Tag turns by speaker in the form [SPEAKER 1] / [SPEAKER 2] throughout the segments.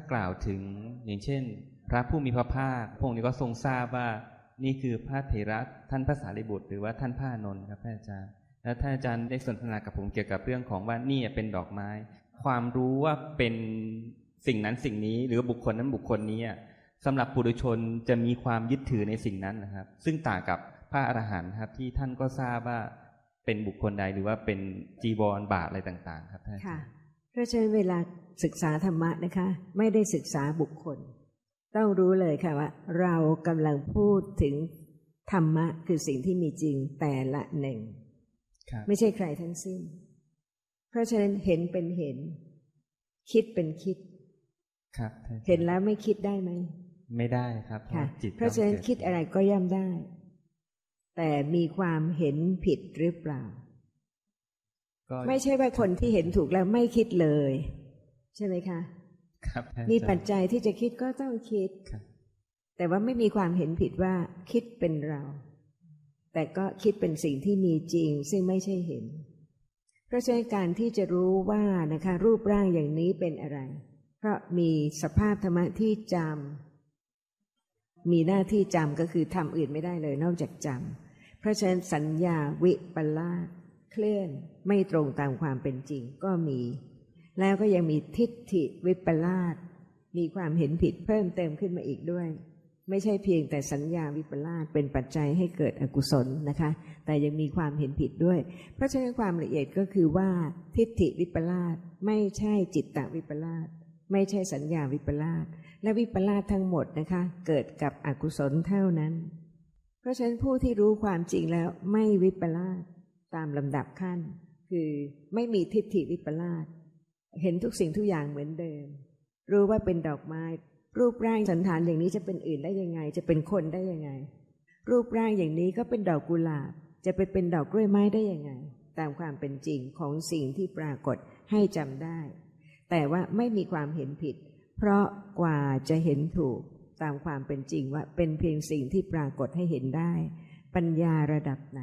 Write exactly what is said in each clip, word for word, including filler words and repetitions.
[SPEAKER 1] กล่าวถึงอย่างเช่นพระผู้มีพระภาคพระองค์นี้ก็ทรงทราบว่านี่คือพระเถระท่านพระสารีบุตรหรือว่าท่านพระอานนท์ครับท่านอาจารย์แล้วท่านอาจารย์ได้สนทนากับผมเกี่ยวกับเรื่องของว่านี่เป็นดอกไม้ความรู้ว่าเป็นสิ่งนั้นสิ่งนี้หรือบุคคลนั้นบุคคลนี้สำหรับปุถุชนจะมีความยึดถือในสิ่งนั้นนะครับซึ่งต่างกับพระอรหันต์ครับที่ท่านก็ทราบว่าเป็นบุคคลใดหรือว่าเป็นจีวรบาทอะไรต่างๆครับท่านค่ะ
[SPEAKER 2] เพราะฉะนั้นเวลาศึกษาธรรมะนะคะไม่ได้ศึกษาบุคคลต้องรู้เลยค่ะว่าเรากำลังพูดถึงธรรมะคือสิ่งที่มีจริงแต่ละหนึ่งไม่ใช่ใครทั้งสิ้นเพราะฉะนั้นเห็นเป็นเห็นคิดเป็นคิด
[SPEAKER 1] ครับ
[SPEAKER 2] เห็นแล้วไม่คิดได้ไหม
[SPEAKER 1] ไม่ได้ครับ
[SPEAKER 2] ค่ะเพราะฉะนั้นคิดอะไรก็ย่อมได้แต่มีความเห็นผิดหรือเปล่าไม่ใช่ว่าคนที่เห็นถูกแล้วไม่คิดเลยใช่ไหมคะ
[SPEAKER 1] ครับ
[SPEAKER 2] มีปัจจัยที่จะคิดก็ต้องคิดแต่ว่าไม่มีความเห็นผิดว่าคิดเป็นเราแต่ก็คิดเป็นสิ่งที่มีจริงซึ่งไม่ใช่เห็นเพราะฉะนั้นการที่จะรู้ว่านะคะรูปร่างอย่างนี้เป็นอะไรเพราะมีสภาพธรรมะที่จำมีหน้าที่จำก็คือทำอื่นไม่ได้เลยนอกจากจำเพราะฉะนั้นสัญญาวิปลาสเคลื่อนไม่ตรงตามความเป็นจริงก็มีแล้วก็ยังมีทิฏฐิวิปลาสมีความเห็นผิดเพิ่มเติมขึ้นมาอีกด้วยไม่ใช่เพียงแต่สัญญาวิปลาสเป็นปัจจัยให้เกิดอกุศลนะคะแต่ยังมีความเห็นผิดด้วยเพราะฉะนั้นความละเอียดก็คือว่าทิฏฐิวิปลาสไม่ใช่จิตตวิปลาสไม่ใช่สัญญาวิปลาสและวิปลาสทั้งหมดนะคะเกิดกับอกุศลเท่านั้นเพราะฉะนั้นผู้ที่รู้ความจริงแล้วไม่วิปลาสตามลำดับขั้นคือไม่มีทิฏฐิวิปลาสเห็นทุกสิ่งทุกอย่างเหมือนเดิมรู้ว่าเป็นดอกไม้รูปร่างสันฐานอย่างนี้จะเป็นอื่นได้ยังไงจะเป็นคนได้ยังไงรูปร่างอย่างนี้ก็เป็นดอกกุหลาบจะไปเป็นดอกกล้วยไม้ได้ยังไงตามความเป็นจริงของสิ่งที่ปรากฏให้จำได้แต่ว่าไม่มีความเห็นผิดเพราะกว่าจะเห็นถูกตามความเป็นจริงว่าเป็นเพียงสิ่งที่ปรากฏให้เห็นได้ปัญญาระดับไหน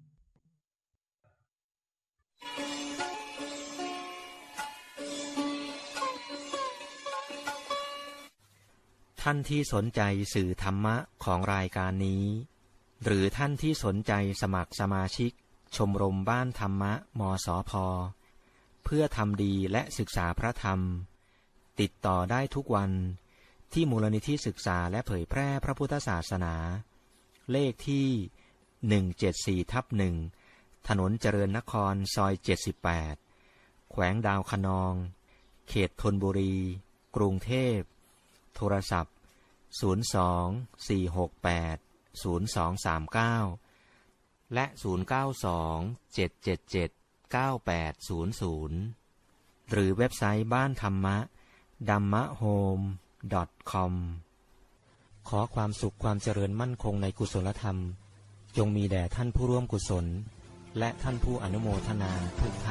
[SPEAKER 3] ท่านที่สนใจสื่อธรรมะของรายการนี้หรือท่านที่สนใจสมัครสมาชิกชมรมบ้านธรรมะมสพ.เพื่อทำดีและศึกษาพระธรรมติดต่อได้ทุกวันที่มูลนิธิศึกษาและเผยแพร่พระพุทธศาสนาเลขที่หนึ่งเจ็ดสี่ทับหนึ่งถนนเจริญนครซอยเจ็ดสิบแปดแขวงดาวคะนองเขตธนบุรีกรุงเทพโทรศัพท์ศูนย์ สอง สี่ หก แปด ศูนย์ สอง สาม เก้าและศูนย์ เก้า สอง เจ็ด เจ็ด เจ็ด เก้า แปด ศูนย์ ศูนย์หรือเว็บไซต์บ้านธรรมะ ดัมมะโฮม ดอท คอม ขอความสุขความเจริญมั่นคงในกุศลธรรมจงมีแด่ท่านผู้ร่วมกุศลและท่านผู้อนุโมทนาทุกท่าน